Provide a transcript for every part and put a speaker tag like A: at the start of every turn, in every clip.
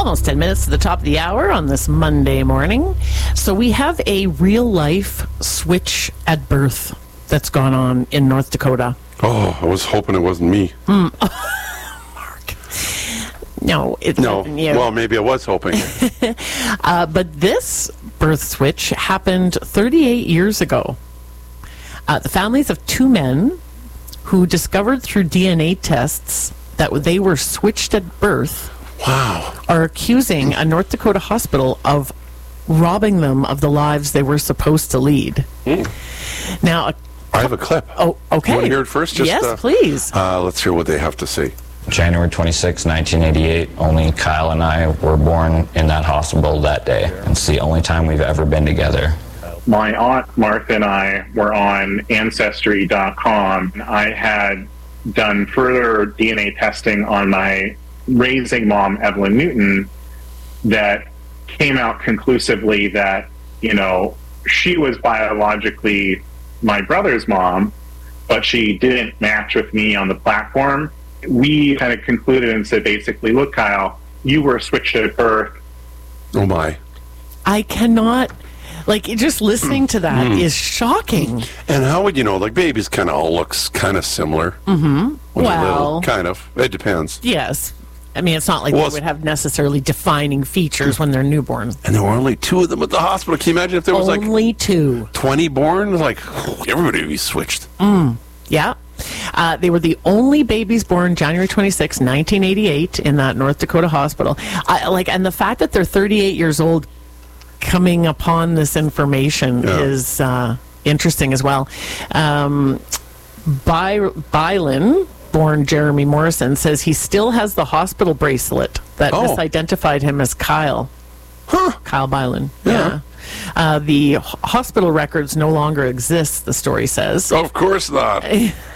A: Almost 10 minutes to the top of the hour on this Monday morning. So we have a real-life switch at birth that's gone on in North Dakota.
B: Oh, I was hoping it wasn't me.
A: Mark. No, it wasn't you.
B: Well, maybe I was hoping.
A: But this birth switch happened 38 years ago. The families of two men who discovered through DNA tests that they were switched at birth are accusing a North Dakota hospital of robbing them of the lives they were supposed to lead. Now,
B: I have a clip.
A: Oh, okay.
B: You want to hear it first?
A: Yes, please.
B: Let's hear what they have to say.
C: January 26, 1988, only Kyle and I were born in that hospital that day. It's the only time we've ever been together.
D: My aunt Martha and I were on Ancestry.com. I had done further DNA testing on my raising mom, Evelyn Newton, that came out conclusively that, she was biologically my brother's mom, but she didn't match with me on the platform. We kind of concluded and said, basically, look, Kyle, you were switched at birth.
B: Oh, my.
A: I cannot... just listening to that is shocking.
B: And how would you know? Babies kind of all looks kind of similar. Mm-hmm.
A: Well,
B: kind of. It depends.
A: Yes. I mean, it's not like they would have necessarily defining features when they're newborn.
B: And there were only two of them at the hospital. Can you imagine if there was
A: only two?
B: 20 born? Everybody would be switched.
A: Yeah. They were the only babies born January 26, 1988 in that North Dakota hospital. And the fact that they're 38 years old coming upon this information is interesting as well. Bylan, born Jeremy Morrison, says he still has the hospital bracelet that misidentified him as Kyle. Kyle Bylan. Yeah. The hospital records no longer exist, the story says.
B: Of course not.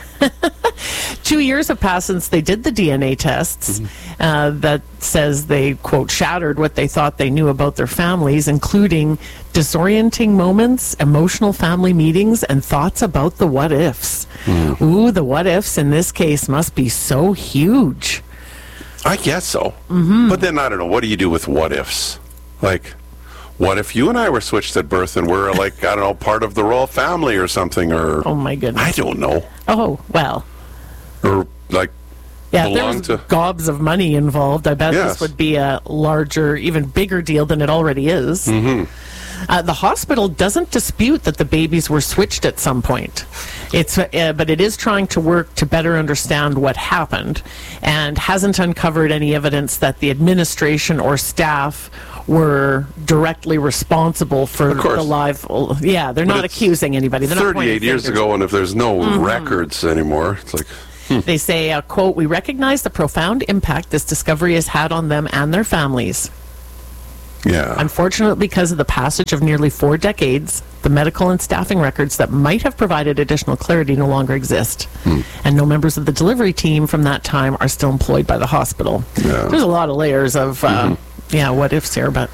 A: 2 years have passed since they did the DNA tests that says they, quote, shattered what they thought they knew about their families, including disorienting moments, emotional family meetings, and thoughts about the what-ifs. Ooh, the what-ifs in this case must be so huge.
B: I guess so. Mm-hmm. But then, I don't know, what do you do with what-ifs? What if you and I were switched at birth and we're part of the royal family or something, or...
A: Oh, my goodness.
B: I don't know.
A: Oh, well.
B: Or,
A: yeah, if there was gobs of money involved, I bet this would be a larger, even bigger deal than it already is. Mm-hmm. The hospital doesn't dispute that the babies were switched at some point. But it is trying to work to better understand what happened and hasn't uncovered any evidence that the administration or staff were directly responsible for the live... Yeah, they're not accusing anybody. They're
B: 38 years ago, and if there's no records anymore, it's
A: They say, quote, "We recognize the profound impact this discovery has had on them and their families.
B: Yeah.
A: Unfortunately, because of the passage of nearly 4 decades, the medical and staffing records that might have provided additional clarity no longer exist. And no members of the delivery team from that time are still employed by the hospital." Yeah. There's a lot of layers of, what ifs here, but...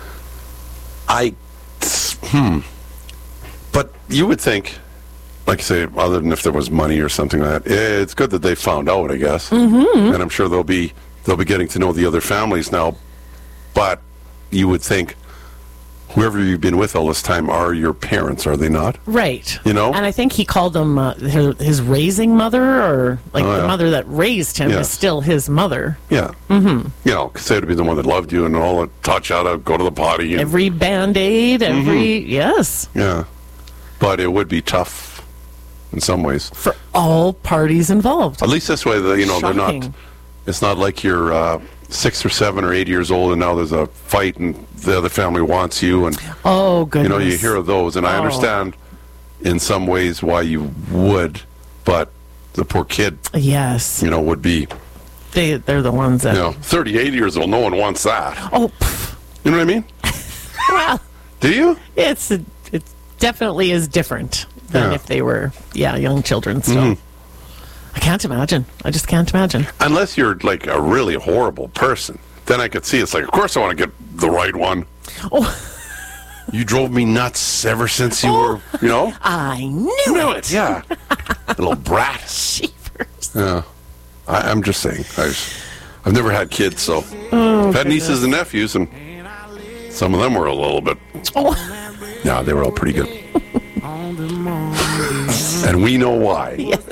B: But you would think, like you say, other than if there was money or something like that, it's good that they found out, I guess. Mm-hmm. And I'm sure they'll be getting to know the other families now. But you would think whoever you've been with all this time are your parents, are they not?
A: Right.
B: And
A: I think he called them his raising mother, or the mother that raised him is still his mother.
B: Yeah. Mm-hmm. Because they would be the one that loved you and all the touch out of, go to the potty.
A: Every Band-Aid, yes.
B: Yeah. But it would be tough in some ways.
A: For all parties involved.
B: At least this way, they're not, it's not like you're 6 or 7 or 8 years old and now there's a fight and the other family wants you, and
A: oh goodness,
B: you hear of those, and I understand in some ways why you would, but the poor kid, would be.
A: They're the ones that
B: 38 years old. No one wants that.
A: Oh,
B: you know what I mean?
A: Well,
B: do you?
A: It definitely is different than if they were young children. So I can't imagine. I just can't imagine.
B: Unless you're like a really horrible person, then I could see it's like, of course I want to get the right one. Oh. You drove me nuts ever since you were,
A: I knew it.
B: Yeah. Little brat.
A: Jeepers.
B: Yeah. I'm just saying. I've never had kids, so I've had nieces and nephews, and some of them were a little bit.
A: Oh.
B: No, they were all pretty good. And we know why.
A: Yes.